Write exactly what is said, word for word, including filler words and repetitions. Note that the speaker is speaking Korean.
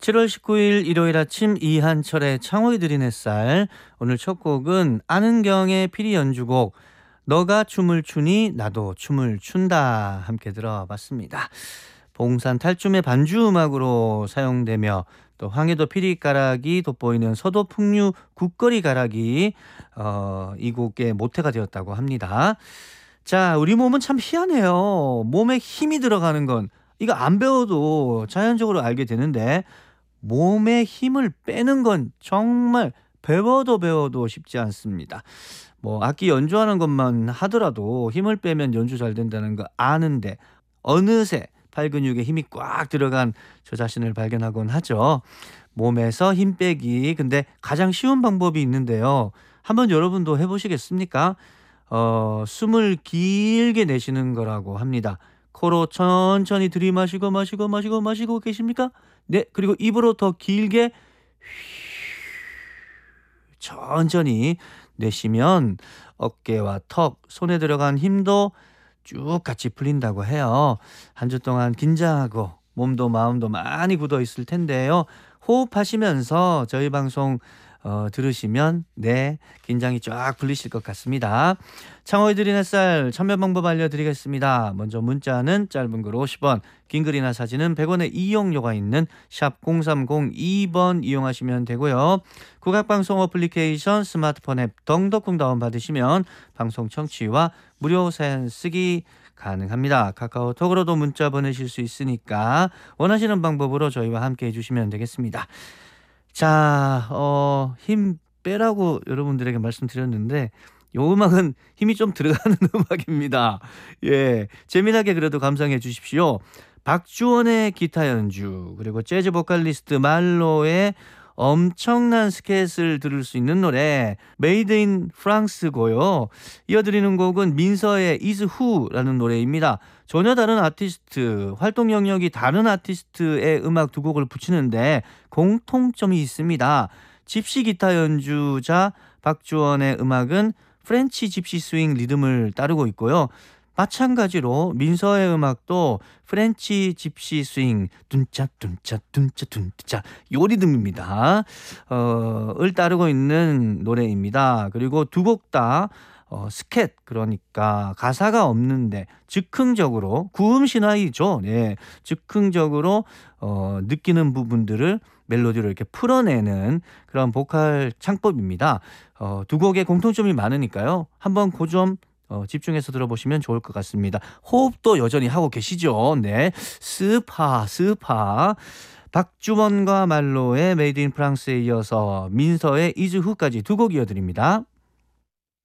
칠월 십구일 일요일 아침 이한철의 창호이 드린 햇살. 오늘 첫 곡은 안은경의 피리 연주곡 너가 춤을 추니 나도 춤을 춘다 함께 들어봤습니다. 봉산 탈춤의 반주 음악으로 사용되며 또 황해도 피리가락이 돋보이는 서도 풍류 국거리 가락이 어, 이 곡의 모태가 되었다고 합니다. 자, 우리 몸은 참 희한해요. 몸에 힘이 들어가는 건 이거 안 배워도 자연적으로 알게 되는데 몸에 힘을 빼는 건 정말 배워도 배워도 쉽지 않습니다. 뭐 악기 연주하는 것만 하더라도 힘을 빼면 연주 잘 된다는 거 아는데 어느새 팔 근육에 힘이 꽉 들어간 저 자신을 발견하곤 하죠. 몸에서 힘 빼기. 근데 가장 쉬운 방법이 있는데요. 한번 여러분도 해보시겠습니까? 어, 숨을 길게 내쉬는 거라고 합니다. 코로 천천히 들이마시고 마시고 마시고 마시고 계십니까? 네. 그리고 입으로 더 길게 천천히 내쉬면 어깨와 턱, 손에 들어간 힘도 쭉 같이 풀린다고 해요. 한 주 동안 긴장하고 몸도 마음도 많이 굳어 있을 텐데요. 호흡하시면서 저희 방송 어, 들으시면 네 긴장이 쫙 풀리실 것 같습니다. 창호이 드린 햇살 참여 방법 알려드리겠습니다. 먼저 문자는 짧은 글 오십 원, 긴 글이나 사진은 백 원의 이용료가 있는 샵 공삼공이 번 이용하시면 되고요. 국악방송 어플리케이션 스마트폰 앱 덩덕궁 다운받으시면 방송 청취와 무료 사연 쓰기 가능합니다. 카카오톡으로도 문자 보내실 수 있으니까 원하시는 방법으로 저희와 함께 해주시면 되겠습니다. 자, 어, 힘 빼라고 여러분들에게 말씀드렸는데 요 음악은 힘이 좀 들어가는 음악입니다. 예, 재미나게 그래도 감상해 주십시오. 박주원의 기타 연주 그리고 재즈 보컬리스트 말로의 엄청난 스케치를 들을 수 있는 노래 메이드 인 프랑스고요. 이어드리는 곡은 민서의 Is Who라는 노래입니다. 전혀 다른 아티스트, 활동 영역이 다른 아티스트의 음악 두 곡을 붙이는데 공통점이 있습니다. 집시 기타 연주자 박주원의 음악은 프렌치 집시 스윙 리듬을 따르고 있고요. 마찬가지로 민서의 음악도 프렌치 집시 스윙 둔짜 둔짜 둔짜 둔짜 요 리듬입니다. 어, 을 따르고 있는 노래입니다. 그리고 두 곡 다 어, 스캣 그러니까 가사가 없는데 즉흥적으로 구음 신화이죠. 네, 즉흥적으로 어, 느끼는 부분들을 멜로디로 이렇게 풀어내는 그런 보컬 창법입니다. 어, 두 곡의 공통점이 많으니까요. 한번 그 점 어, 집중해서 들어보시면 좋을 것 같습니다. 호흡도 여전히 하고 계시죠? 네, 스파 스파. 박주원과 말로의 메이드 인 프랑스에 이어서 민서의 이즈 후까지 두 곡 이어드립니다.